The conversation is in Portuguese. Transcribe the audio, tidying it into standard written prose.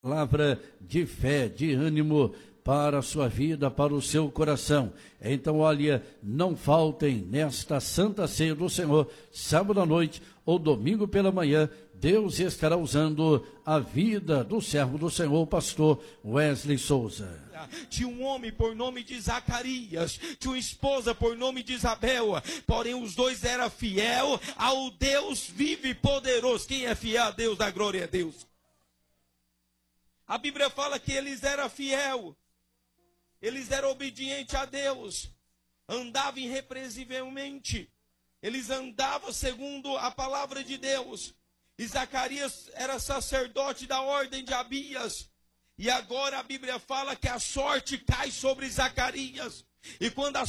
palavra de fé, de ânimo para a sua vida, para o seu coração. Então, olha, não faltem nesta Santa Ceia do Senhor, sábado à noite ou domingo pela manhã. Deus estará usando a vida do servo do Senhor, pastor Wesley Souza. Tinha um homem por nome de Zacarias, tinha uma esposa por nome de Isabel, porém os dois eram fiel ao Deus vivo e poderoso. Quem é fiel a Deus, dá glória a Deus. A Bíblia fala que eles eram fiel, eles eram obedientes a Deus, andavam irrepreensivelmente, eles andavam segundo a palavra de Deus. E Zacarias era sacerdote da ordem de Abias. E agora a Bíblia fala que a sorte cai sobre Zacarias. E quando a